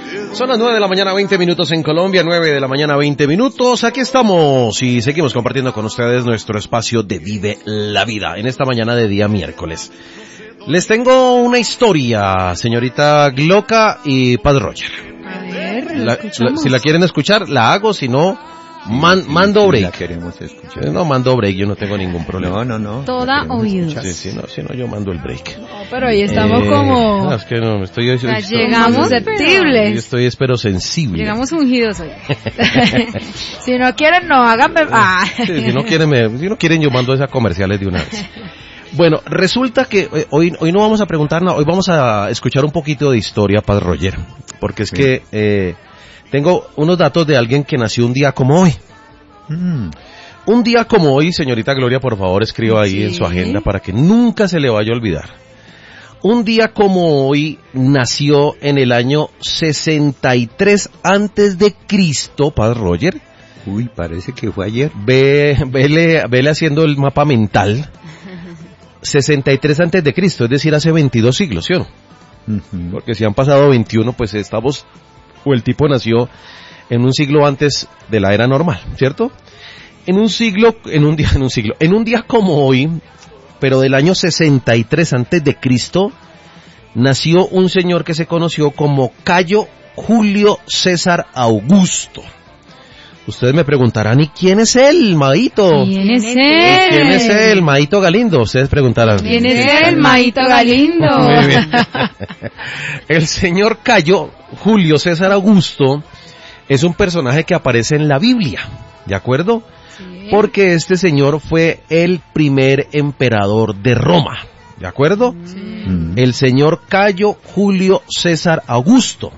Son las 9 de la mañana, 20 minutos en Colombia, 9 de la mañana, 20 minutos. Aquí estamos y seguimos compartiendo con ustedes nuestro espacio de Vive la Vida en esta mañana de día miércoles. Les tengo una historia, señorita Glocka y Padre Roger. A ver, si la quieren escuchar, la hago, si no, mando break. La queremos escuchar. No, mando break, yo no tengo ningún problema. No. Toda oídos. Sí, si no, yo mando el break. No, pero hoy estamos como... No, es que no, llegamos susceptibles. Yo estoy, espero, sensible. Llegamos ungidos hoy. Si no quieren, no, háganme... Sí, si no quieren, yo mando esas comerciales de una vez. Bueno, resulta que hoy no vamos a preguntar nada, hoy vamos a escuchar un poquito de historia, Padre Roger, porque es que tengo unos datos de alguien que nació un día como hoy. Un día como hoy, señorita Gloria, por favor, escriba ahí en su agenda para que nunca se le vaya a olvidar. Un día como hoy nació en el año 63 antes de Cristo, Padre Roger. Uy, parece que fue ayer. Vele haciendo el mapa mental. 63 antes de Cristo, es decir, hace 22 siglos, ¿sí o no? Porque si han pasado 21, pues el tipo nació en un siglo antes de la era normal, ¿cierto? En un día como hoy, pero del año 63 antes de Cristo, nació un señor que se conoció como Cayo Julio César Augusto. Ustedes me preguntarán, ¿y quién es él, Maito? ¿Quién es él? ¿Quién es él, Maito Galindo? Ustedes preguntarán. ¿Quién es él, Maito Galindo? Muy bien. El señor Cayo Julio César Augusto es un personaje que aparece en la Biblia, ¿de acuerdo? Sí. Porque este señor fue el primer emperador de Roma, ¿de acuerdo? Sí. El señor Cayo Julio César Augusto.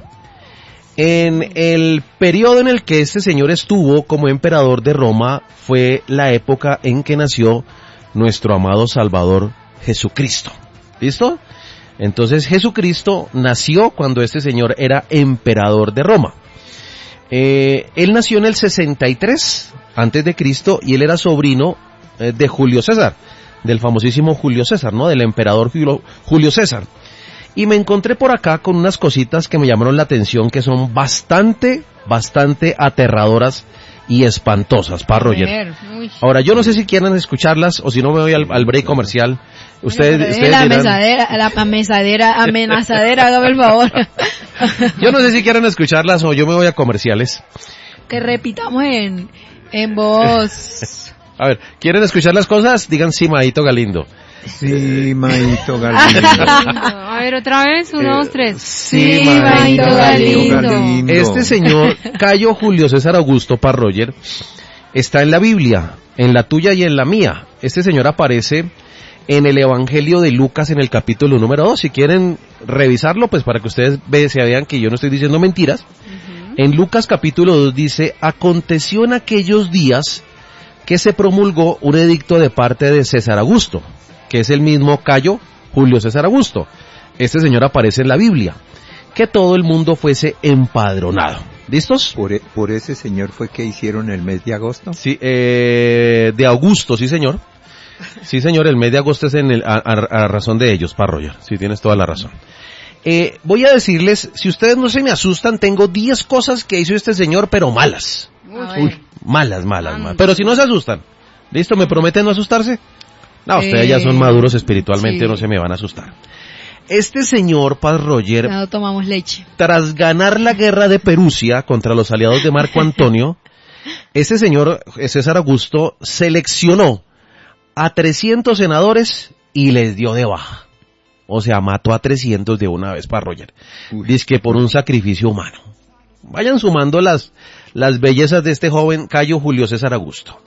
En el periodo en el que este señor estuvo como emperador de Roma fue la época en que nació nuestro amado Salvador Jesucristo. ¿Listo? Entonces Jesucristo nació cuando este señor era emperador de Roma. Él nació en el 63 antes de Cristo y él era sobrino de Julio César, del famosísimo Julio César, ¿no? Del emperador Julio César. Y me encontré por acá con unas cositas que me llamaron la atención, que son bastante aterradoras y espantosas, Padre Roger. Ahora, yo no sé si quieren escucharlas o si no me voy al break comercial. Ustedes la amenazadera, hágame el favor. Yo no sé si quieren escucharlas o yo me voy a comerciales. Que repitamos en voz. A ver, ¿quieren escuchar las cosas? Digan sí, Maito Galindo. Sí, Maito Galindo. A ver, otra vez, 1, 2, 3. Sí, Maito Galindo. Este señor, Cayo Julio César Augusto, Padre Roger, está en la Biblia, en la tuya y en la mía. Este señor aparece en el Evangelio de Lucas en el capítulo número 2. Si quieren revisarlo, pues para que ustedes vean que yo no estoy diciendo mentiras. En Lucas capítulo 2 dice, aconteció en aquellos días que se promulgó un edicto de parte de César Augusto, que es el mismo Cayo Julio César Augusto. Este señor aparece en la Biblia, que todo el mundo fuese empadronado. ¿Listos? Por ese señor fue que hicieron el mes de agosto. Sí, de Augusto, sí señor. Sí señor, el mes de agosto es a razón de ellos, Padre Roger. Sí, tienes toda la razón. Voy a decirles, si ustedes no se me asustan, tengo 10 cosas que hizo este señor, pero malas. Uy, malas. Pero si no se asustan, ¿listo? ¿Me prometen no asustarse? No, ustedes ya son maduros espiritualmente, sí. No se me van a asustar. Este señor, Padre Roger, no tomamos leche. Tras ganar la guerra de Perusia contra los aliados de Marco Antonio, ese señor, César Augusto, seleccionó a 300 senadores y les dio de baja. O sea, mató a 300 de una vez, Padre Roger. Dice que por un sacrificio humano. Vayan sumando las bellezas de este joven Cayo Julio César Augusto.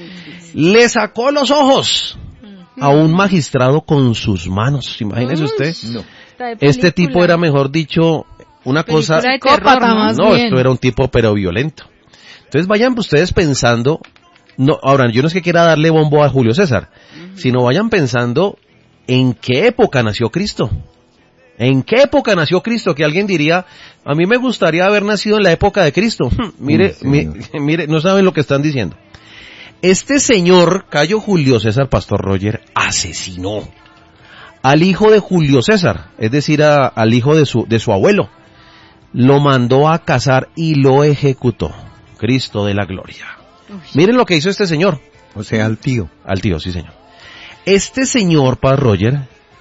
Le sacó los ojos a un magistrado con sus manos. Imagínese usted. No. Este tipo era, mejor dicho, una cosa... No, esto era un tipo pero violento. Entonces vayan ustedes pensando... No, ahora, yo no es que quiera darle bombo a Julio César, sino vayan pensando en qué época nació Cristo. ¿En qué época nació Cristo? Que alguien diría, a mí me gustaría haber nacido en la época de Cristo. Mire, no saben lo que están diciendo. Este señor, Cayo Julio César, Pastor Roger, asesinó al hijo de Julio César, es decir, al hijo de su abuelo. lo mandó a cazar y lo ejecutó. Cristo de la gloria. Miren lo que hizo este señor. O sea, al tío. Al tío, sí señor. Este señor, Padre Roger,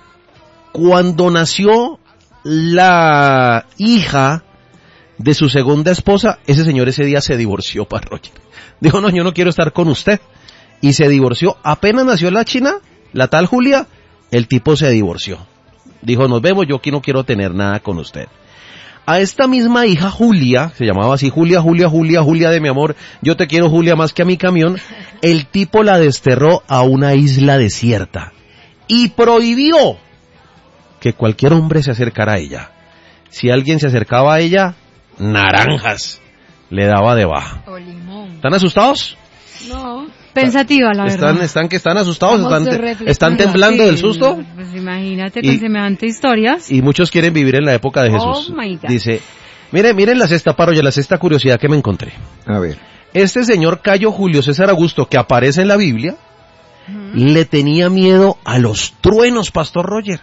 cuando nació la hija de su segunda esposa, ese señor ese día se divorció, Padre Roger. Dijo, no, yo no quiero estar con usted. Y se divorció. Apenas nació la china, la tal Julia, el tipo se divorció. Dijo, nos vemos, yo aquí no quiero tener nada con usted. A esta misma hija Julia, se llamaba así, Julia de mi amor, yo te quiero Julia más que a mi camión, el tipo la desterró a una isla desierta y prohibió que cualquier hombre se acercara a ella. Si alguien se acercaba a ella, naranjas le daba de baja. O limón. ¿Están asustados? No. Pensativa, la verdad. ¿Están asustados? ¿Están temblando del susto? Pues imagínate con semejante historias. Y muchos quieren vivir en la época de Jesús. Oh my God. Dice, miren la sexta parodia, la sexta curiosidad que me encontré. A ver. Este señor Cayo Julio César Augusto, que aparece en la Biblia, le tenía miedo a los truenos, Pastor Roger.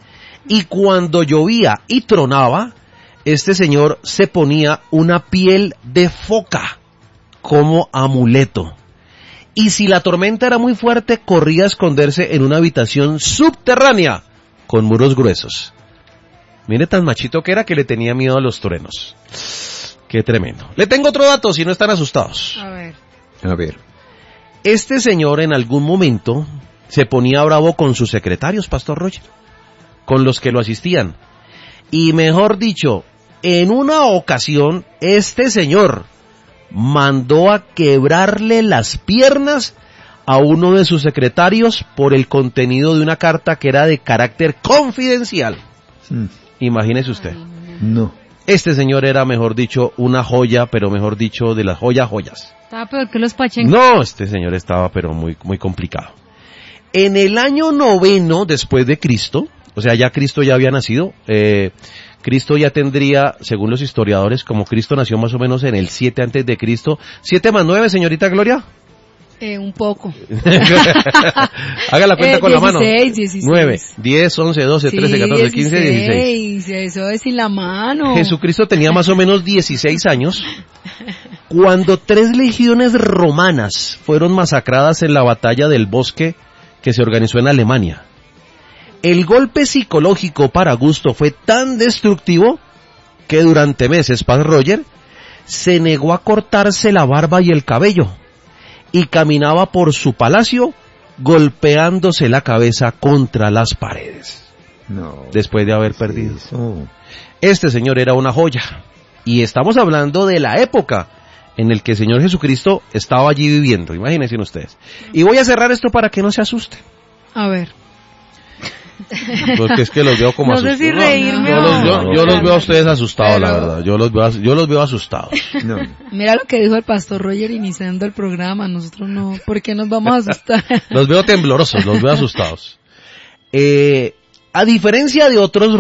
Y cuando llovía y tronaba, este señor se ponía una piel de foca como amuleto. Y si la tormenta era muy fuerte, corría a esconderse en una habitación subterránea con muros gruesos. Mire tan machito que era que le tenía miedo a los truenos. Qué tremendo. Le tengo otro dato si no están asustados. A ver. Este señor en algún momento se ponía bravo con sus secretarios, Pastor Roger, con los que lo asistían. Y mejor dicho, en una ocasión, este señor mandó a quebrarle las piernas a uno de sus secretarios por el contenido de una carta que era de carácter confidencial. Imagínese usted. No. Este señor era, mejor dicho, una joya, pero mejor dicho, de las joyas. Estaba peor que los pachencos. No, este señor estaba, pero muy, muy complicado. En el año 9 después de Cristo, o sea, ya Cristo ya había nacido, Cristo ya tendría, según los historiadores, como Cristo nació más o menos en el 7 antes de Cristo. 7 más 9, señorita Gloria. Un poco. Haga la cuenta con 16, la mano. 16. 9, 10, 11, 12, 13, 14, 15, 16. Eso es sin la mano. Jesucristo tenía más o menos 16 años cuando 3 legiones romanas fueron masacradas en la batalla del Bosque que se organizó en Alemania. El golpe psicológico para Augusto fue tan destructivo que durante meses, Padre Roger, se negó a cortarse la barba y el cabello y caminaba por su palacio golpeándose la cabeza contra las paredes. No. Después de haber perdido. Eso. Este señor era una joya. Y estamos hablando de la época en el que el Señor Jesucristo estaba allí viviendo. Imagínense ustedes. Y voy a cerrar esto para que no se asusten. A ver. Porque es que los veo como no asustados. sé si reírme Yo los veo a ustedes asustados, la verdad. Yo los veo asustados. No. Mira lo que dijo el Pastor Roger iniciando el programa. Nosotros no. ¿Por qué nos vamos a asustar? Los veo temblorosos, los veo asustados. A diferencia de otros